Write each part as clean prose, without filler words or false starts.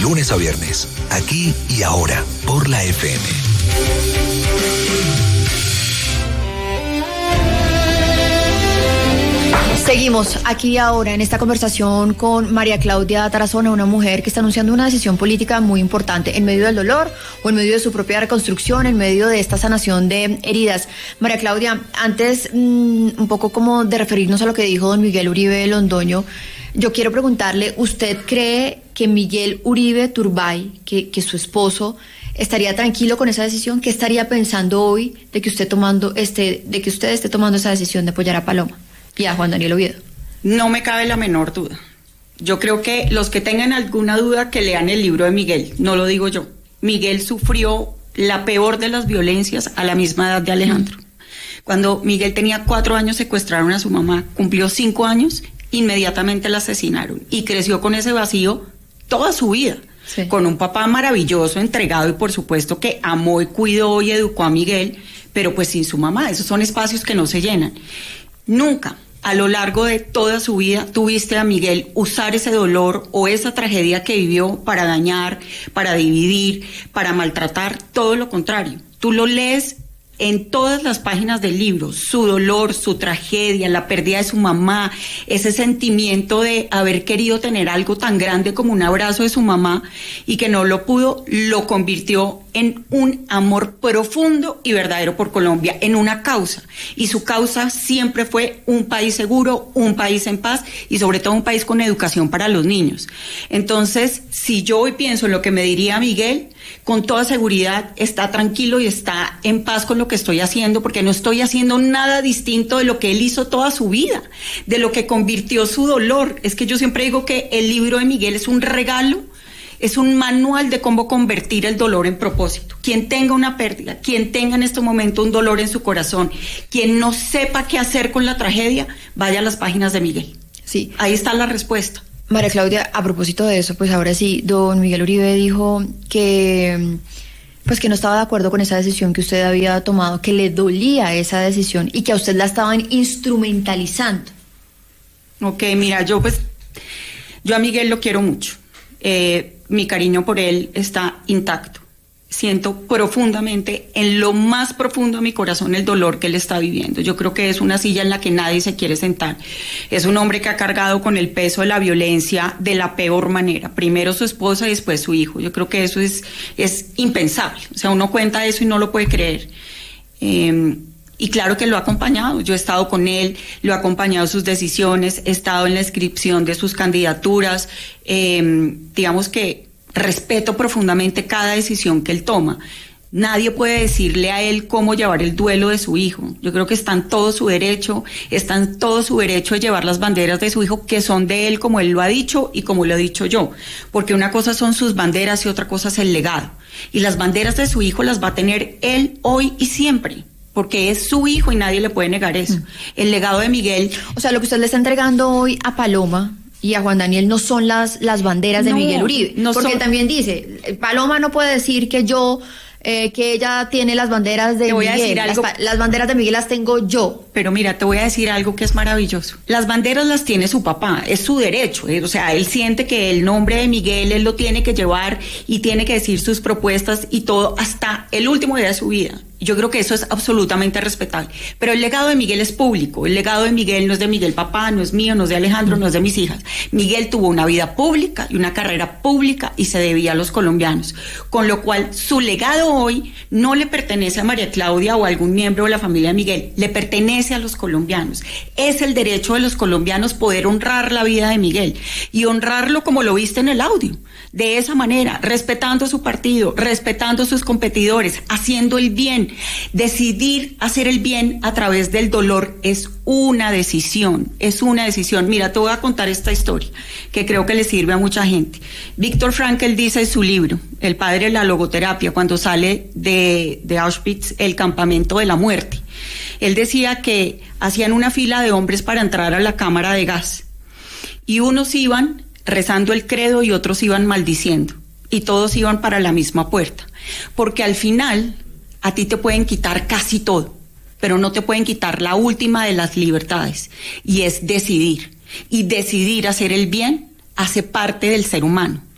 lunes a viernes, aquí y ahora, por la FM. Seguimos aquí ahora en esta conversación con María Claudia Tarazona, una mujer que está anunciando una decisión política muy importante en medio del dolor o en medio de su propia reconstrucción, en medio de esta sanación de heridas. María Claudia, antes un poco como de referirnos a lo que dijo don Miguel Uribe Londoño, yo quiero preguntarle, ¿usted cree que Miguel Uribe Turbay, que su esposo, estaría tranquilo con esa decisión? ¿Qué estaría pensando hoy de que usted esté tomando esa decisión de apoyar a Paloma y a Juan Daniel Oviedo? No me cabe la menor duda. Yo creo que los que tengan alguna duda que lean el libro de Miguel, no lo digo yo. Miguel sufrió la peor de las violencias a la misma edad de Alejandro. Cuando Miguel tenía 4 años secuestraron a su mamá, cumplió 5 años, inmediatamente la asesinaron y creció con ese vacío toda su vida. Sí. Con un papá maravilloso, entregado y por supuesto que amó y cuidó y educó a Miguel, pero pues sin su mamá. Esos son espacios que no se llenan. Nunca a lo largo de toda su vida tuviste a Miguel usar ese dolor o esa tragedia que vivió para dañar, para dividir, para maltratar. Todo lo contrario. Tú lo lees en todas las páginas del libro, su dolor, su tragedia, la pérdida de su mamá, ese sentimiento de haber querido tener algo tan grande como un abrazo de su mamá y que no lo pudo, lo convirtió en un amor profundo y verdadero por Colombia, en una causa. Y su causa siempre fue un país seguro, un país en paz y sobre todo un país con educación para los niños. Entonces, si yo hoy pienso en lo que me diría Miguel, con toda seguridad está tranquilo y está en paz con lo que estoy haciendo, porque no estoy haciendo nada distinto de lo que él hizo toda su vida, de lo que convirtió su dolor. Es que yo siempre digo que el libro de Miguel es un regalo, es un manual de cómo convertir el dolor en propósito. Quien tenga una pérdida, quien tenga en este momento un dolor en su corazón, quien no sepa qué hacer con la tragedia, vaya a las páginas de Miguel. Sí, ahí está la respuesta. María Claudia, a propósito de eso, pues ahora sí, don Miguel Uribe dijo que no estaba de acuerdo con esa decisión que usted había tomado, que le dolía esa decisión y que a usted la estaban instrumentalizando. Ok, mira, yo a Miguel lo quiero mucho. Mi cariño por él está intacto. Siento profundamente, en lo más profundo de mi corazón, el dolor que él está viviendo. Yo creo que es una silla en la que nadie se quiere sentar. Es un hombre que ha cargado con el peso de la violencia de la peor manera. Primero su esposa y después su hijo. Yo creo que eso es impensable. O sea, uno cuenta eso y no lo puede creer. Y claro que lo ha acompañado. Yo he estado con él, lo he acompañado en sus decisiones, he estado en la inscripción de sus candidaturas. Digamos que respeto profundamente cada decisión que él toma. Nadie puede decirle a él cómo llevar el duelo de su hijo. Yo creo que está en todo su derecho de llevar las banderas de su hijo, que son de él, como él lo ha dicho y como lo he dicho yo. Porque una cosa son sus banderas y otra cosa es el legado. Y las banderas de su hijo las va a tener él hoy y siempre, porque es su hijo y nadie le puede negar eso. El legado de Miguel... O sea, lo que usted le está entregando hoy a Paloma y a Juan Daniel no son las banderas de Miguel Uribe, porque él también dice, Paloma no puede decir que que ella tiene las banderas de Miguel, las banderas de Miguel las tengo yo. Pero mira, te voy a decir algo que es maravilloso. Las banderas las tiene su papá, es su derecho, o sea, él siente que el nombre de Miguel él lo tiene que llevar y tiene que decir sus propuestas y todo hasta el último día de su vida. Yo creo que eso es absolutamente respetable. Pero el legado de Miguel es público. El legado de Miguel no es de Miguel papá, no es mío, no es de Alejandro, no es de mis hijas. Miguel tuvo una vida pública y una carrera pública y se debía a los colombianos. Con lo cual, su legado hoy no le pertenece a María Claudia o a algún miembro de la familia de Miguel, le pertenece a los colombianos. Es el derecho de los colombianos poder honrar la vida de Miguel y honrarlo como lo viste en el audio. De esa manera, respetando su partido, respetando sus competidores, haciendo el bien. Decidir hacer el bien a través del dolor es una decisión, Mira, te voy a contar esta historia que creo que le sirve a mucha gente. Viktor Frankl dice en su libro, El padre de la logoterapia, cuando sale de Auschwitz, el campamento de la muerte. Él decía que hacían una fila de hombres para entrar a la cámara de gas y unos iban rezando el credo y otros iban maldiciendo y todos iban para la misma puerta, porque al final a ti te pueden quitar casi todo, pero no te pueden quitar la última de las libertades, y es decidir. Y decidir hacer el bien hace parte del ser humano.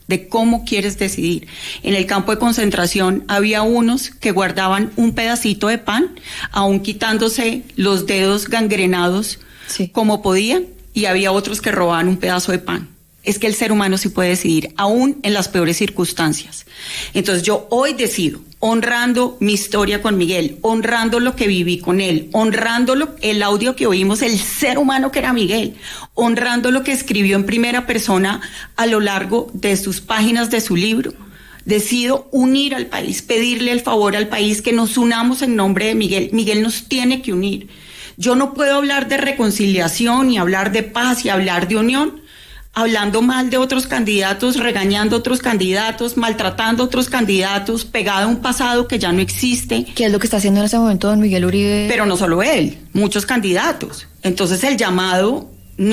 de cómo quieres decidir. En el campo de concentración había unos que guardaban un pedacito de pan, aún quitándose los dedos gangrenados como podían, y había otros que robaban un pedazo de pan. Es que el ser humano sí puede decidir, aún en las peores circunstancias. Entonces yo hoy decido, honrando mi historia con Miguel, honrando lo que viví con él, honrando el audio que oímos, el ser humano que era Miguel, honrando lo que escribió en primera persona a lo largo de sus páginas de su libro. Decido unir al país, pedirle el favor al país que nos unamos en nombre de Miguel. Miguel nos tiene que unir. Yo no puedo hablar de reconciliación y hablar de paz y hablar de unión hablando mal de otros candidatos, regañando a otros candidatos, maltratando a otros candidatos, pegado a un pasado que ya no existe. ¿Qué es lo que está haciendo en ese momento don Miguel Uribe? Pero no solo él, muchos candidatos. Entonces el llamado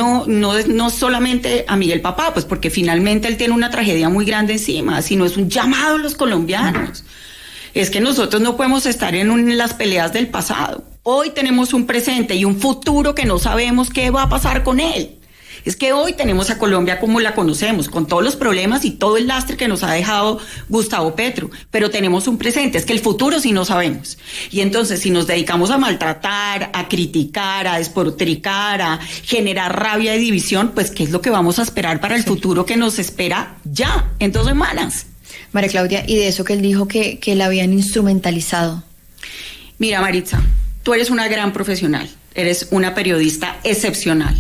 no solamente a Miguel Papá, pues porque finalmente él tiene una tragedia muy grande encima, sino es un llamado a los colombianos. Es que nosotros no podemos estar en las peleas del pasado. Hoy tenemos un presente y un futuro que no sabemos qué va a pasar con él. Es que hoy tenemos a Colombia como la conocemos, con todos los problemas y todo el lastre que nos ha dejado Gustavo Petro, pero tenemos un presente, es que el futuro sí no sabemos. Y entonces si nos dedicamos a maltratar, a criticar, a despotricar, a generar rabia y división, pues ¿qué es lo que vamos a esperar para el futuro que nos espera ya, en 2 semanas? María Claudia, y de eso que él dijo que la habían instrumentalizado. Mira, Maritza, tú eres una gran profesional, eres una periodista excepcional.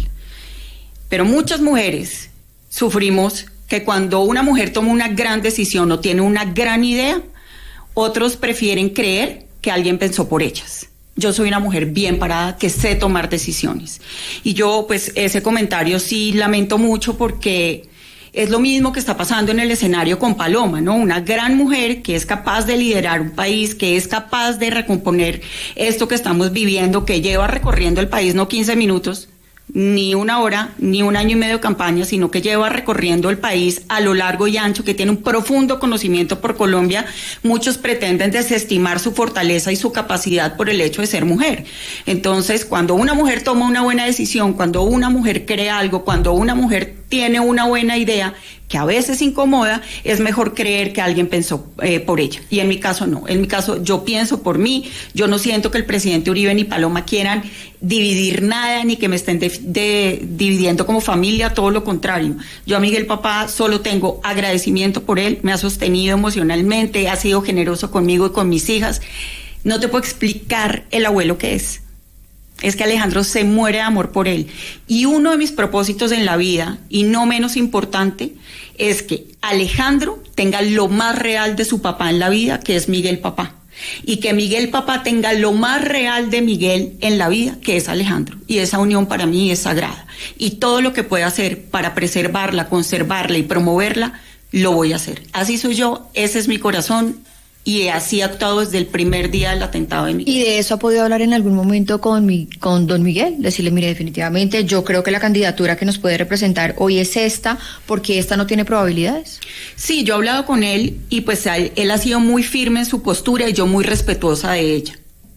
Pero muchas mujeres sufrimos que cuando una mujer toma una gran decisión o tiene una gran idea, otros prefieren creer que alguien pensó por ellas. Yo soy una mujer bien parada que sé tomar decisiones. Y yo, pues, ese comentario sí lamento mucho porque es lo mismo que está pasando en el escenario con Paloma, ¿no? Una gran mujer que es capaz de liderar un país, que es capaz de recomponer esto que estamos viviendo, que lleva recorriendo el país no 15 minutos, ni 1 hora, ni 1 año y medio de campaña, sino que lleva recorriendo el país a lo largo y ancho, que tiene un profundo conocimiento por Colombia. Muchos pretenden desestimar su fortaleza y su capacidad por el hecho de ser mujer. Entonces, cuando una mujer toma una buena decisión, cuando una mujer cree algo, cuando una mujer tiene una buena idea, que a veces incomoda, es mejor creer que alguien pensó por ella. Y en mi caso no. En mi caso yo pienso por mí. Yo no siento que el presidente Uribe ni Paloma quieran dividir nada, ni que me estén dividiendo como familia, todo lo contrario. Yo a Miguel Papá solo tengo agradecimiento por él, me ha sostenido emocionalmente, ha sido generoso conmigo y con mis hijas. No te puedo explicar el abuelo que es. Es que Alejandro se muere de amor por él. Y uno de mis propósitos en la vida, y no menos importante, es que Alejandro tenga lo más real de su papá en la vida, que es Miguel Papá. Y que Miguel Papá tenga lo más real de Miguel en la vida, que es Alejandro. Y esa unión para mí es sagrada. Y todo lo que pueda hacer para preservarla, conservarla y promoverla, lo voy a hacer. Así soy yo, ese es mi corazón. Y así he actuado desde el primer día del atentado de Miguel. ¿Y de eso ha podido hablar en algún momento con don Miguel? Decirle, mire, definitivamente yo creo que la candidatura que nos puede representar hoy es esta, porque esta no tiene probabilidades. Sí, yo he hablado con él y pues él ha sido muy firme en su postura y yo muy respetuosa de ella.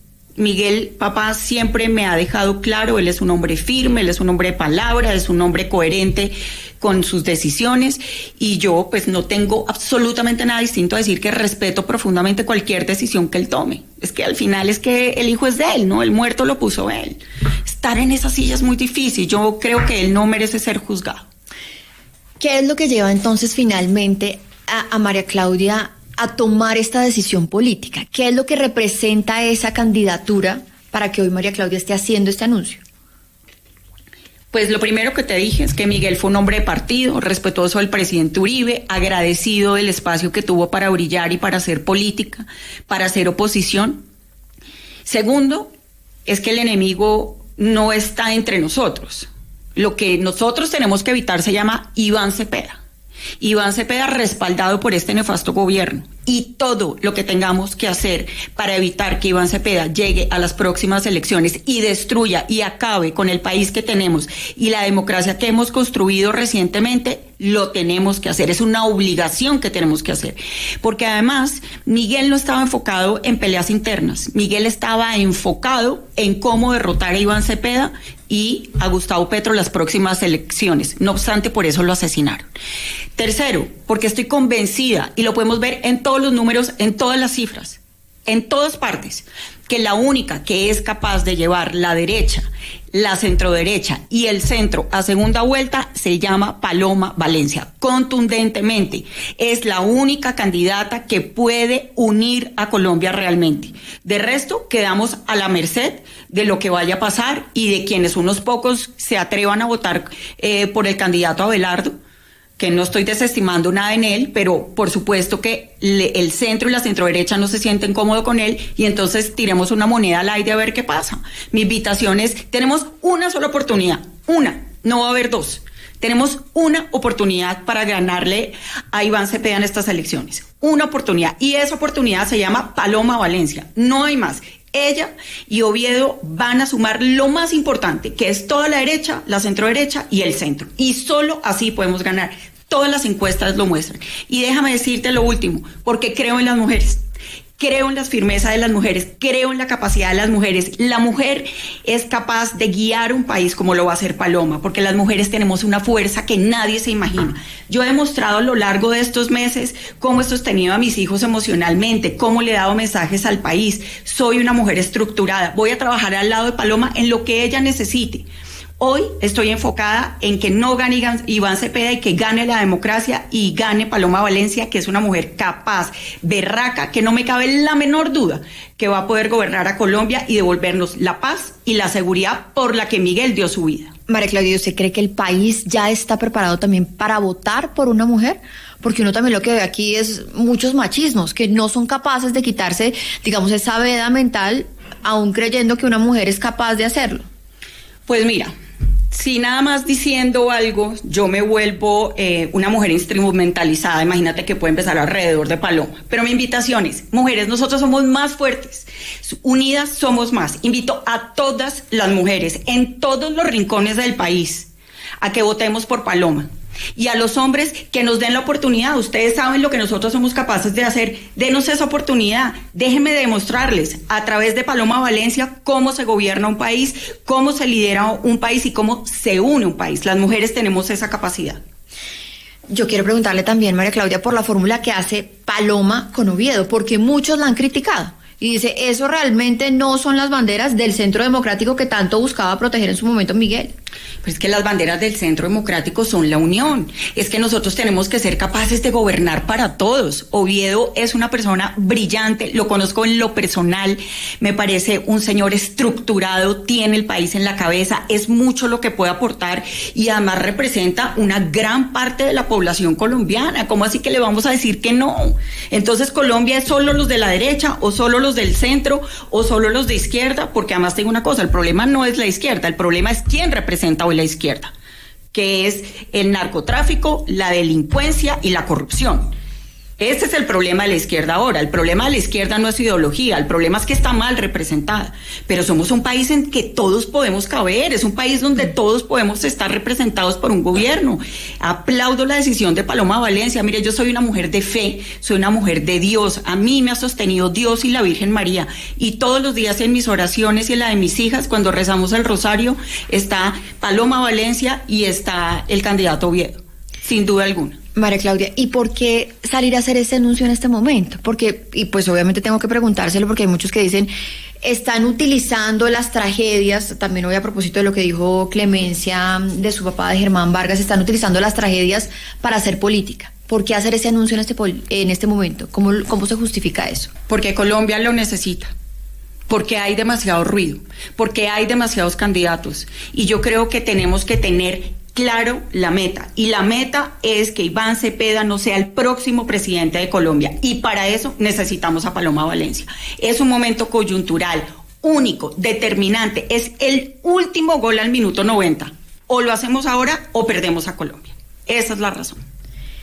Miguel Papá siempre me ha dejado claro, él es un hombre firme, él es un hombre de palabra, es un hombre coherente con sus decisiones y yo pues no tengo absolutamente nada distinto a decir que respeto profundamente cualquier decisión que él tome. Es que al final es que el hijo es de él, ¿no? El muerto lo puso él. Estar en esa silla es muy difícil, yo creo que él no merece ser juzgado. ¿Qué es lo que lleva entonces finalmente a María Claudia a tomar esta decisión política? ¿Qué es lo que representa esa candidatura para que hoy María Claudia esté haciendo este anuncio? Pues lo primero que te dije es que Miguel fue un hombre de partido, respetuoso del presidente Uribe, agradecido del espacio que tuvo para brillar y para hacer política, para hacer oposición. Segundo, es que el enemigo no está entre nosotros. Lo que nosotros tenemos que evitar se llama Iván Cepeda. Iván Cepeda respaldado por este nefasto gobierno y todo lo que tengamos que hacer para evitar que Iván Cepeda llegue a las próximas elecciones y destruya y acabe con el país que tenemos y la democracia que hemos construido recientemente, lo tenemos que hacer, es una obligación que tenemos que hacer, porque además Miguel no estaba enfocado en peleas internas, Miguel estaba enfocado en cómo derrotar a Iván Cepeda y a Gustavo Petro las próximas elecciones, no obstante por eso lo asesinaron. Tercero, porque estoy convencida, y lo podemos ver en todos los números, en todas las cifras, en todas partes, que la única que es capaz de llevar la derecha, la centroderecha y el centro a segunda vuelta se llama Paloma Valencia. Contundentemente, es la única candidata que puede unir a Colombia realmente. De resto, quedamos a la merced de lo que vaya a pasar y de quienes unos pocos se atrevan a votar por el candidato Abelardo, que no estoy desestimando nada en él, pero por supuesto que el centro y la centroderecha no se sienten cómodos con él y entonces tiremos una moneda al aire a ver qué pasa. Mi invitación es, tenemos una sola oportunidad, una, no va a haber dos. Tenemos una oportunidad para ganarle a Iván Cepeda en estas elecciones, una oportunidad, y esa oportunidad se llama Paloma Valencia, no hay más. Ella y Oviedo van a sumar lo más importante, que es toda la derecha, la centroderecha y el centro. Y solo así podemos ganar. Todas las encuestas lo muestran. Y déjame decirte lo último, porque creo en las mujeres. Creo en la firmeza de las mujeres, creo en la capacidad de las mujeres. La mujer es capaz de guiar un país como lo va a hacer Paloma, porque las mujeres tenemos una fuerza que nadie se imagina. Yo he demostrado a lo largo de estos meses cómo he sostenido a mis hijos emocionalmente, cómo le he dado mensajes al país. Soy una mujer estructurada. Voy a trabajar al lado de Paloma en lo que ella necesite. Hoy estoy enfocada en que no gane Iván Cepeda y que gane la democracia y gane Paloma Valencia, que es una mujer capaz, berraca, que no me cabe la menor duda que va a poder gobernar a Colombia y devolvernos la paz y la seguridad por la que Miguel dio su vida. María Claudia, ¿usted cree que el país ya está preparado también para votar por una mujer? Porque uno también lo que ve aquí es muchos machismos que no son capaces de quitarse, digamos, esa veda mental, aún creyendo que una mujer es capaz de hacerlo. Pues mira, si nada más diciendo algo, yo me vuelvo una mujer instrumentalizada, imagínate que puede empezar alrededor de Paloma. Pero mi invitación es, mujeres, nosotros somos más fuertes, unidas somos más. Invito a todas las mujeres en todos los rincones del país a que votemos por Paloma. Y a los hombres que nos den la oportunidad, ustedes saben lo que nosotros somos capaces de hacer, denos esa oportunidad, déjenme demostrarles a través de Paloma Valencia cómo se gobierna un país, cómo se lidera un país y cómo se une un país. Las mujeres tenemos esa capacidad. Yo quiero preguntarle también, María Claudia, por la fórmula que hace Paloma con Oviedo, porque muchos la han criticado. Y dice, eso realmente no son las banderas del Centro Democrático que tanto buscaba proteger en su momento Miguel. Pues es que las banderas del Centro Democrático son la unión. Es que nosotros tenemos que ser capaces de gobernar para todos. Oviedo es una persona brillante, lo conozco en lo personal, me parece un señor estructurado, tiene el país en la cabeza, es mucho lo que puede aportar y además representa una gran parte de la población colombiana. ¿Cómo así que le vamos a decir que no? Entonces, ¿Colombia es solo los de la derecha o solo los del centro o solo los de izquierda? Porque además tengo una cosa, el problema no es la izquierda, el problema es quién representa hoy la izquierda, que es el narcotráfico, la delincuencia y la corrupción. Ese es el problema de la izquierda ahora. El problema de la izquierda no es ideología, el problema es que está mal representada. Pero somos un país en que todos podemos caber, es un país donde todos podemos estar representados por un gobierno. Aplaudo la decisión de Paloma Valencia. Mire, yo soy una mujer de fe, soy una mujer de Dios. A mí me ha sostenido Dios y la Virgen María. Y todos los días en mis oraciones y en la de mis hijas, cuando rezamos el rosario, está Paloma Valencia y está el candidato Oviedo, sin duda alguna. María Claudia, ¿y por qué salir a hacer ese anuncio en este momento? Porque, y pues obviamente tengo que preguntárselo porque hay muchos que dicen, están utilizando las tragedias, también hoy a propósito de lo que dijo Clemencia de su papá, de Germán Vargas, están utilizando las tragedias para hacer política. ¿Por qué hacer ese anuncio en este momento? ¿Cómo se justifica eso? Porque Colombia lo necesita. Porque hay demasiado ruido, porque hay demasiados candidatos. Y yo creo que tenemos que tener claro la meta, y la meta es que Iván Cepeda no sea el próximo presidente de Colombia, y para eso necesitamos a Paloma Valencia. Es un momento coyuntural, único, determinante, es el último gol al minuto 90, o lo hacemos ahora o perdemos a Colombia. Esa es la razón.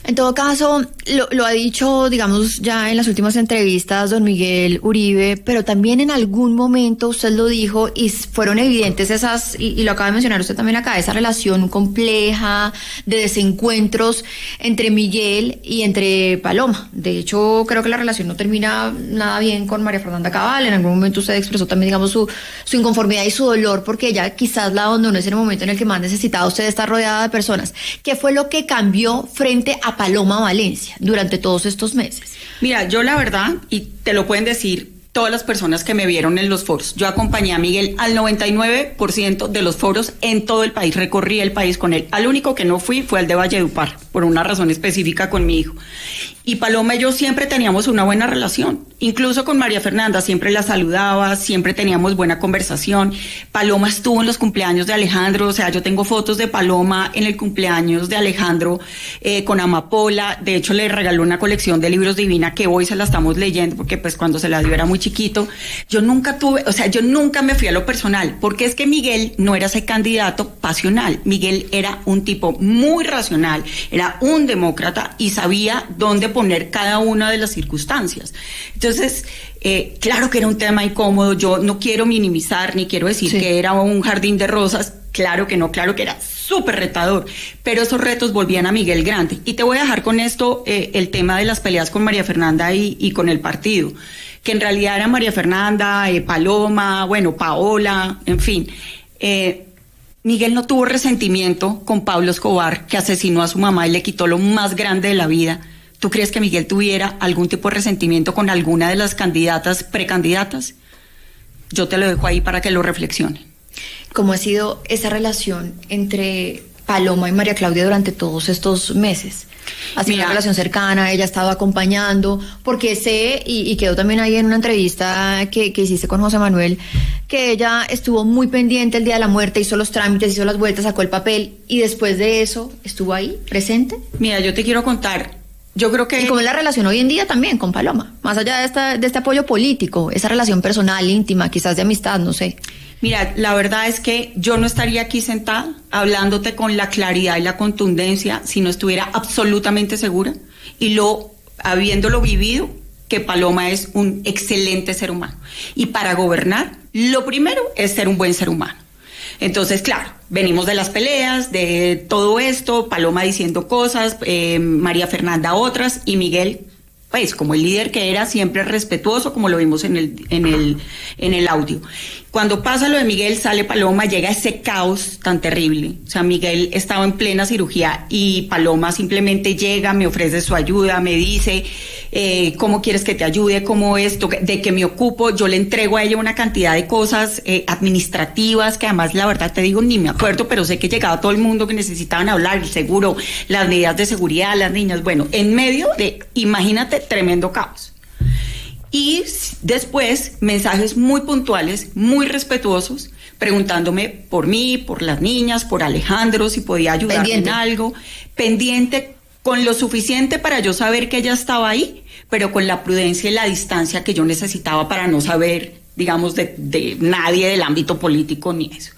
En todo caso, lo ha dicho, digamos, ya en las últimas entrevistas don Miguel Uribe, pero también en algún momento usted lo dijo y fueron evidentes y lo acaba de mencionar usted también acá, esa relación compleja de desencuentros entre Miguel y entre Paloma. De hecho, creo que la relación no termina nada bien con María Fernanda Cabal. En algún momento usted expresó también, digamos, su inconformidad y su dolor porque ella quizás la abandonó en el momento en el que más necesitaba usted estar rodeada de personas. ¿Qué fue lo que cambió frente a Paloma Valencia durante todos estos meses? Mira, yo la verdad, y te lo pueden decir todas las personas que me vieron en los foros, yo acompañé a Miguel al 99% de los foros en todo el país, recorrí el país con él. Al único que no fui fue al de Valledupar, por una razón específica con mi hijo. Y Paloma y yo siempre teníamos una buena relación, incluso con María Fernanda, siempre la saludaba, siempre teníamos buena conversación. Paloma estuvo en los cumpleaños de Alejandro, o sea, yo tengo fotos de Paloma en el cumpleaños de Alejandro con Amapola. De hecho, le regaló una colección de libros divina que hoy se la estamos leyendo, porque pues cuando se la dio era muy chiquito. Yo nunca me fui a lo personal, porque es que Miguel no era ese candidato pasional. Miguel era un tipo muy racional, era un demócrata y sabía dónde poner cada una de las circunstancias. Entonces, claro que era un tema incómodo, yo no quiero minimizar ni quiero decir que era un jardín de rosas, claro que no, claro que era súper retador, pero esos retos volvían a Miguel grande. Y te voy a dejar con esto el tema de las peleas con María Fernanda y con el partido, que en realidad era María Fernanda, Paloma, bueno, Paola, en fin. Miguel no tuvo resentimiento con Pablo Escobar, que asesinó a su mamá y le quitó lo más grande de la vida. ¿Tú crees que Miguel tuviera algún tipo de resentimiento con alguna de las precandidatas? Yo te lo dejo ahí para que lo reflexione. ¿Cómo ha sido esa relación entre Paloma y María Claudia durante todos estos meses? Ha sido una relación cercana, ella ha estado acompañando, porque sé, y quedó también ahí en una entrevista que hiciste con José Manuel, que ella estuvo muy pendiente el día de la muerte, hizo los trámites, hizo las vueltas, sacó el papel, y después de eso, ¿estuvo ahí, presente? Mira, yo te quiero contar. Yo creo que... ¿Y cómo es la relación hoy en día también con Paloma? Más allá de este apoyo político, esa relación personal, íntima, quizás de amistad, no sé. Mira, la verdad es que yo no estaría aquí sentada hablándote con la claridad y la contundencia si no estuviera absolutamente segura y habiéndolo vivido, que Paloma es un excelente ser humano. Y para gobernar, lo primero es ser un buen ser humano. Entonces, claro, venimos de las peleas, de todo esto, Paloma diciendo cosas, María Fernanda otras, y Miguel, pues como el líder que era, siempre respetuoso, como lo vimos en el audio. Cuando pasa lo de Miguel, sale Paloma, llega ese caos tan terrible. O sea, Miguel estaba en plena cirugía y Paloma simplemente llega, me ofrece su ayuda, me dice, ¿cómo quieres que te ayude? ¿Cómo esto? ¿De qué me ocupo? Yo le entrego a ella una cantidad de cosas administrativas que además, la verdad te digo, ni me acuerdo, pero sé que llegaba todo el mundo que necesitaban hablar, el seguro, las medidas de seguridad, las niñas. Bueno, en medio de, imagínate, tremendo caos. Y después mensajes muy puntuales, muy respetuosos, preguntándome por mí, por las niñas, por Alejandro, si podía ayudarme en algo, pendiente con lo suficiente para yo saber que ella estaba ahí, pero con la prudencia y la distancia que yo necesitaba para no saber, digamos, de nadie del ámbito político ni eso.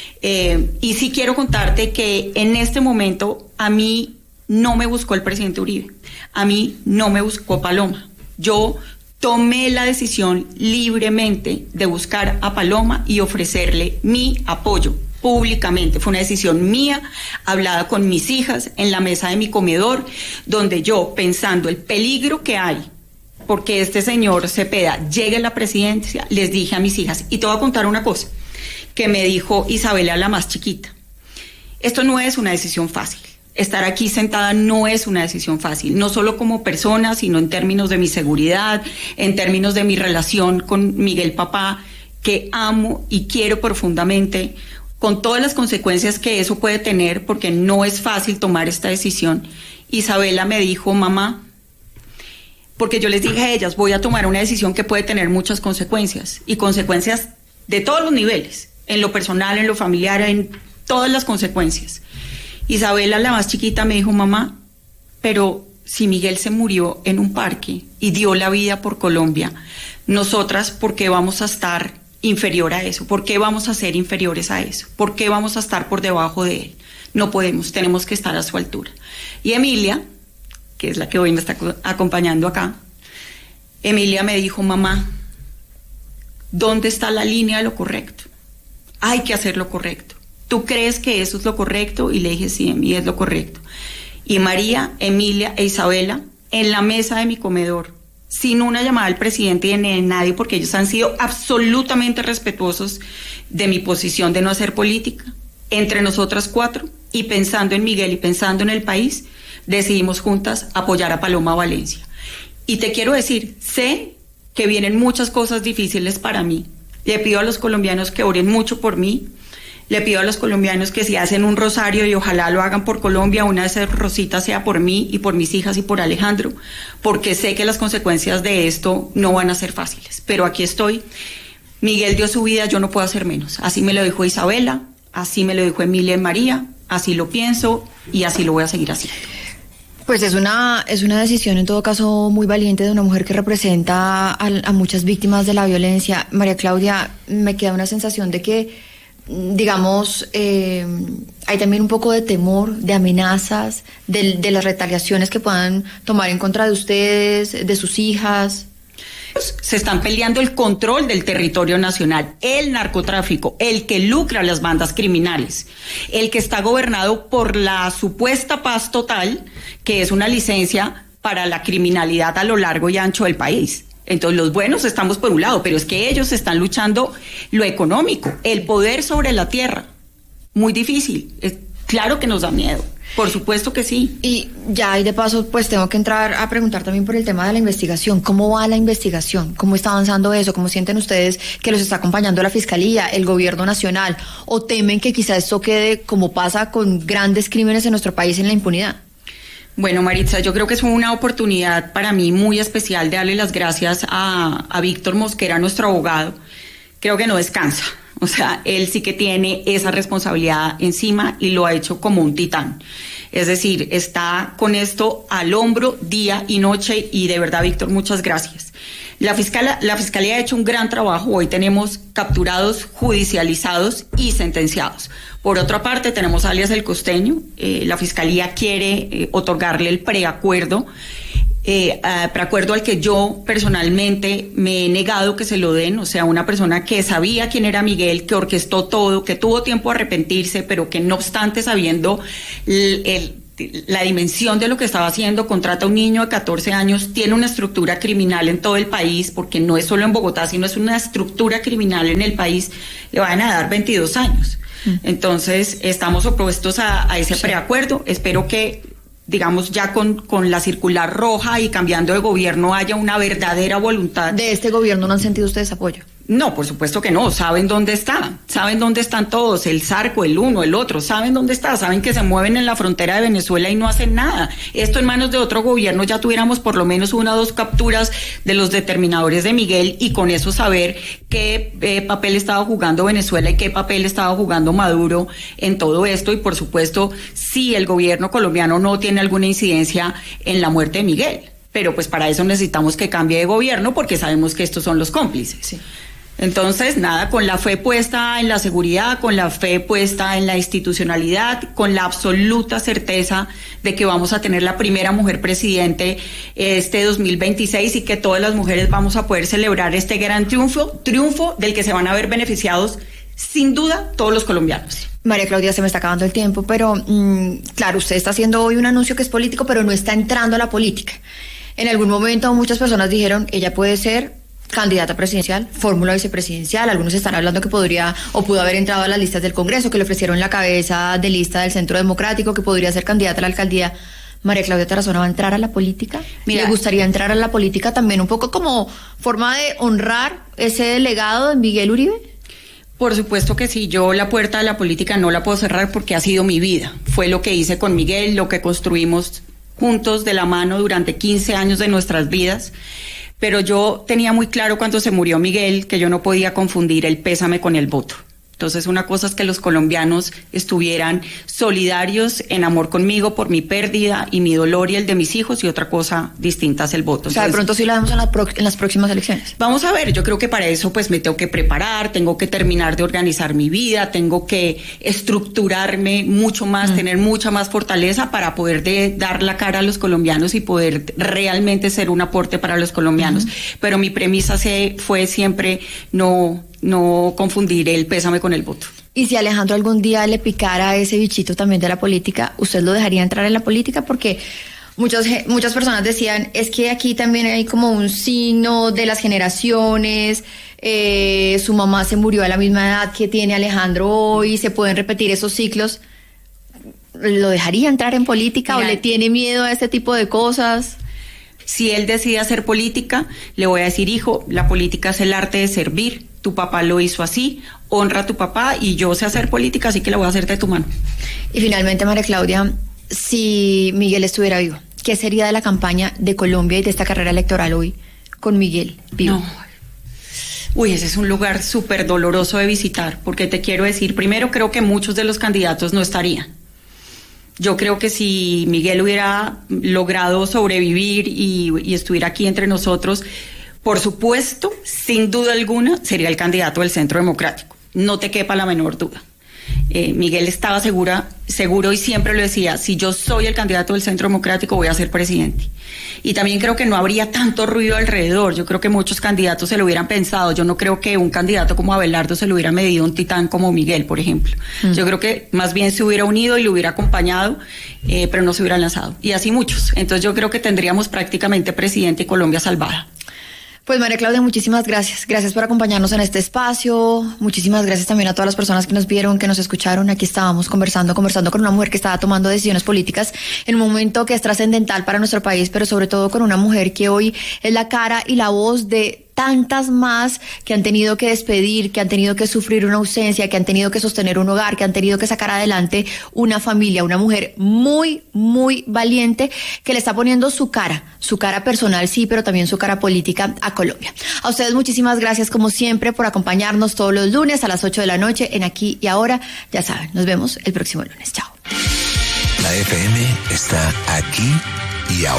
Y sí quiero contarte que en este momento a mí no me buscó el presidente Uribe, a mí no me buscó Paloma. Yo tomé la decisión libremente de buscar a Paloma y ofrecerle mi apoyo públicamente. Fue una decisión mía, hablada con mis hijas en la mesa de mi comedor, donde yo, pensando el peligro que hay, porque este señor Cepeda llegue a la presidencia, les dije a mis hijas, y te voy a contar una cosa, que me dijo Isabela, la más chiquita, esto no es una decisión fácil. Estar aquí sentada no es una decisión fácil, no solo como persona, sino en términos de mi seguridad, en términos de mi relación con Miguel Papá, que amo y quiero profundamente, con todas las consecuencias que eso puede tener, porque no es fácil tomar esta decisión. Isabela me dijo, mamá, porque yo les dije a ellas, voy a tomar una decisión que puede tener muchas consecuencias, y consecuencias de todos los niveles, en lo personal, en lo familiar, en todas las consecuencias. Isabela, la más chiquita, me dijo, mamá, pero si Miguel se murió en un parque y dio la vida por Colombia, nosotras, ¿por qué vamos a estar inferior a eso? ¿Por qué vamos a ser inferiores a eso? ¿Por qué vamos a estar por debajo de él? No podemos, tenemos que estar a su altura. Y Emilia, que es la que hoy me está acompañando acá, Emilia me dijo: mamá, ¿dónde está la línea de lo correcto? Hay que hacer lo correcto. ¿Tú crees que eso es lo correcto? Y le dije: sí, Emi, es lo correcto. Y María, Emilia e Isabela, en la mesa de mi comedor, sin una llamada al presidente y de nadie, porque ellos han sido absolutamente respetuosos de mi posición de no hacer política, entre nosotras 4, y pensando en Miguel y pensando en el país, decidimos juntas apoyar a Paloma Valencia. Y te quiero decir, sé que vienen muchas cosas difíciles para mí. Le pido a los colombianos que oren mucho por mí. Le pido a los colombianos que si hacen un rosario, y ojalá lo hagan por Colombia, una de esas rositas sea por mí y por mis hijas y por Alejandro, porque sé que las consecuencias de esto no van a ser fáciles. Pero aquí estoy. Miguel dio su vida, yo no puedo hacer menos. Así me lo dijo Isabela, así me lo dijo Emilia y María, así lo pienso y así lo voy a seguir haciendo. Pues es una decisión en todo caso muy valiente de una mujer que representa a muchas víctimas de la violencia. María Claudia, me queda una sensación de que, digamos, hay también un poco de temor, de amenazas, de las retaliaciones que puedan tomar en contra de ustedes, de sus hijas. Se están peleando el control del territorio nacional, el narcotráfico, el que lucra a las bandas criminales, el que está gobernado por la supuesta paz total, que es una licencia para la criminalidad a lo largo y ancho del país. Entonces los buenos estamos por un lado, pero es que ellos están luchando lo económico, el poder sobre la tierra. Muy difícil, claro que nos da miedo. Por supuesto que sí. Y ya, y de paso, pues tengo que entrar a preguntar también por el tema de la investigación. ¿Cómo va la investigación? ¿Cómo está avanzando eso? ¿Cómo sienten ustedes que los está acompañando la Fiscalía, el Gobierno Nacional? ¿O temen que quizá esto quede, como pasa con grandes crímenes en nuestro país, en la impunidad? Bueno, Maritza, yo creo que es una oportunidad para mí muy especial de darle las gracias a Víctor Mosquera, nuestro abogado. Creo que no descansa. O sea, él sí que tiene esa responsabilidad encima y lo ha hecho como un titán. Es decir, está con esto al hombro día y noche, y de verdad, Víctor, muchas gracias. La Fiscalía ha hecho un gran trabajo. Hoy tenemos capturados, judicializados y sentenciados. Por otra parte, tenemos alias El Costeño. La Fiscalía quiere otorgarle el preacuerdo al que yo personalmente me he negado que se lo den. O sea, una persona que sabía quién era Miguel, que orquestó todo, que tuvo tiempo a arrepentirse, pero que no obstante, sabiendo la dimensión de lo que estaba haciendo, contrata a un niño de 14 años, tiene una estructura criminal en todo el país, porque no es solo en Bogotá, sino es una estructura criminal en el país, le van a dar 22 años. Entonces, estamos opuestos a ese preacuerdo. Espero que, digamos, ya con la circular roja y cambiando de gobierno haya una verdadera voluntad. ¿De este gobierno no han sentido ustedes apoyo? No, por supuesto que no, saben dónde están todos, el Zarco, el uno, el otro, saben dónde está, saben que se mueven en la frontera de Venezuela y no hacen nada. Esto en manos de otro gobierno ya tuviéramos por lo menos 1 o 2 capturas de los determinadores de Miguel, y con eso saber qué papel estaba jugando Venezuela y qué papel estaba jugando Maduro en todo esto. Y por supuesto, si el gobierno colombiano no tiene alguna incidencia en la muerte de Miguel, pero pues para eso necesitamos que cambie de gobierno, porque sabemos que estos son los cómplices. Sí. Entonces, nada, con la fe puesta en la seguridad, con la fe puesta en la institucionalidad, con la absoluta certeza de que vamos a tener la primera mujer presidente este 2026, y que todas las mujeres vamos a poder celebrar este gran triunfo del que se van a ver beneficiados, sin duda, todos los colombianos. María Claudia, se me está acabando el tiempo, pero claro, usted está haciendo hoy un anuncio que es político, pero no está entrando a la política. En algún momento muchas personas dijeron, ella puede ser candidata presidencial, fórmula vicepresidencial. Algunos están hablando que podría o pudo haber entrado a las listas del Congreso, que le ofrecieron la cabeza de lista del Centro Democrático, que podría ser candidata a la alcaldía. María Claudia Tarazona, ¿va a entrar a la política? Mira, ¿le gustaría entrar a la política también un poco como forma de honrar ese legado de Miguel Uribe? Por supuesto que sí. Yo la puerta de la política no la puedo cerrar, porque ha sido mi vida. Fue lo que hice con Miguel, lo que construimos juntos de la mano durante 15 años de nuestras vidas. Pero yo tenía muy claro cuando se murió Miguel que yo no podía confundir el pésame con el voto. Entonces, una cosa es que los colombianos estuvieran solidarios en amor conmigo por mi pérdida y mi dolor y el de mis hijos, y otra cosa distinta es el voto. Entonces, de pronto sí la vemos en las próximas elecciones. Vamos a ver, yo creo que para eso pues me tengo que preparar, tengo que terminar de organizar mi vida, tengo que estructurarme mucho más, tener mucha más fortaleza para poder dar la cara a los colombianos y poder realmente ser un aporte para los colombianos. Pero mi premisa fue siempre no confundir el pésame con el voto. Y si Alejandro algún día le picara ese bichito también de la política, ¿usted lo dejaría entrar en la política? Porque muchas personas decían, es que aquí también hay como un signo de las generaciones, su mamá se murió a la misma edad que tiene Alejandro hoy, se pueden repetir esos ciclos. ¿Lo dejaría entrar en política? Mira, ¿o le tiene miedo a este tipo de cosas? Si él decide hacer política, le voy a decir, hijo, la política es el arte de servir. Tu papá lo hizo así, honra a tu papá, y yo sé hacer política, así que la voy a hacer de tu mano. Y finalmente, María Claudia, si Miguel estuviera vivo, ¿qué sería de la campaña de Colombia y de esta carrera electoral hoy con Miguel vivo? No. Uy, ese es un lugar súper doloroso de visitar, porque te quiero decir, primero creo que muchos de los candidatos no estarían. Yo creo que si Miguel hubiera logrado sobrevivir y estuviera aquí entre nosotros, por supuesto, sin duda alguna, sería el candidato del Centro Democrático. No te quepa la menor duda. Miguel estaba seguro y siempre lo decía, si yo soy el candidato del Centro Democrático voy a ser presidente. Y también creo que no habría tanto ruido alrededor. Yo creo que muchos candidatos se lo hubieran pensado. Yo no creo que un candidato como Abelardo se lo hubiera medido un titán como Miguel, por ejemplo. Yo creo que más bien se hubiera unido y lo hubiera acompañado, pero no se hubiera lanzado. Y así muchos. Entonces yo creo que tendríamos prácticamente presidente y Colombia salvada. Pues María Claudia, muchísimas gracias. Gracias por acompañarnos en este espacio. Muchísimas gracias también a todas las personas que nos vieron, que nos escucharon. Aquí estábamos conversando con una mujer que estaba tomando decisiones políticas en un momento que es trascendental para nuestro país, pero sobre todo con una mujer que hoy es la cara y la voz de tantas más que han tenido que despedir, que han tenido que sufrir una ausencia, que han tenido que sostener un hogar, que han tenido que sacar adelante una familia, una mujer muy, muy valiente que le está poniendo su cara personal, sí, pero también su cara política a Colombia. A ustedes muchísimas gracias, como siempre, por acompañarnos todos los lunes a las 8 de la noche en Aquí y Ahora. Ya saben, nos vemos el próximo lunes. Chao. La FM está aquí y ahora.